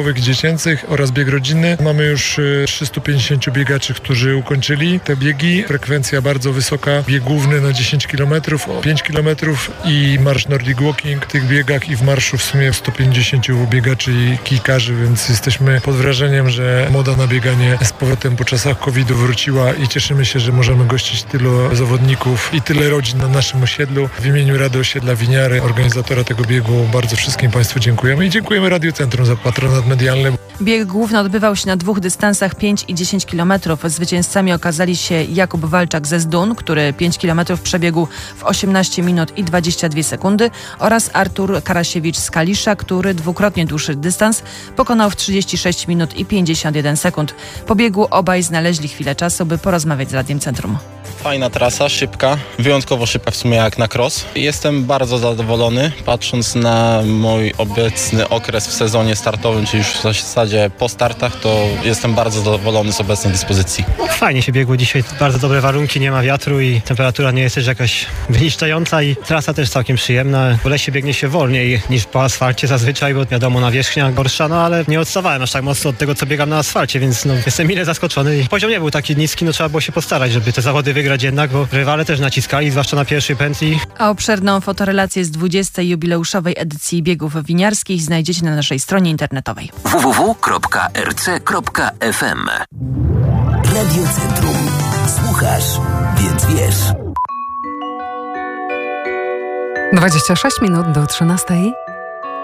wiekowych i dziecięcych oraz bieg rodzinny. Mamy już 350 biegaczy, którzy ukończyli te biegi. Frekwencja bardzo wysoka. Bieg główny na 10 km, 5 km i marsz Nordic Walking. W tych biegach i w marszu w sumie 150 biegaczy i kijkarzy, więc jesteśmy pod wrażeniem, że moda na bieganie z powrotem po czasach COVID-u wróciła i cieszymy się, że możemy gościć tylu zawodników i tyle rodzin na naszym osiedlu. W imieniu Rady Osiedla Winiary, organizatora tego biegu, bardzo wszystkim Państwu dziękujemy i dziękujemy Radiu Centrum za patronat medialny. Bieg główny odbywał się na 2 dystansach 5 i 10 km. Zwycięzcami okazali się Jakub Walczak ze Zdun, który 5 km przebiegł w 18 minut i 22 sekundy oraz Artur Karasiewicz z Kalisza, który dwukrotnie dłuższy dystans pokonał w 36 minut i 51 sekund. Po biegu obaj znaleźli chwilę czasu, by porozmawiać z Radiem Centrum. Fajna trasa, szybka, wyjątkowo szybka w sumie jak na cross. Jestem bardzo zadowolony, patrząc na mój obecny okres w sezonie startowym, czyli już w zasadzie po startach, to jestem bardzo zadowolony z obecnej dyspozycji. Fajnie się biegło dzisiaj, bardzo dobre warunki, nie ma wiatru i temperatura nie jest też jakaś wyniszczająca i trasa też całkiem przyjemna. W lesie biegnie się wolniej niż po asfalcie zazwyczaj, bo wiadomo, nawierzchnia gorsza, no ale nie odstawałem aż tak mocno od tego, co biegam na asfalcie, więc jestem mile zaskoczony i poziom nie był taki niski, trzeba było się postarać, żeby te zawody wygrać jednak, bo rywale też naciskali, zwłaszcza na pierwszej pętli. A obszerną fotorelację z 20. jubileuszowej edycji biegów winiarskich znajdziecie na naszej stronie internetowej. www.rc.fm. Radio Centrum. Słuchasz, więc wiesz. 26 minut do 13.